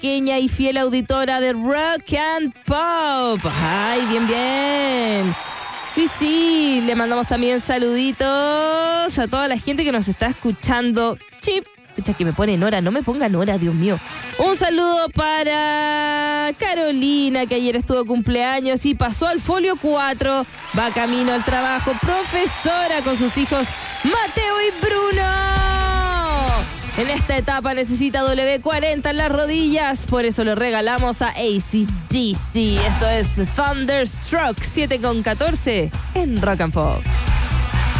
pequeña y fiel auditora de Rock and Pop. ¡Ay, bien, bien! Sí, le mandamos también saluditos a toda la gente que nos está escuchando. Chip. Escucha que me pone Nora, no me ponga Nora, Dios mío. Un saludo para Carolina, que ayer estuvo cumpleaños y pasó al folio 4. Va camino al trabajo, profesora con sus hijos Mateo y Bruno. En esta etapa necesita W40 en las rodillas, por eso lo regalamos a AC/DC. Esto es Thunderstruck 7:14 en Rock and Pop.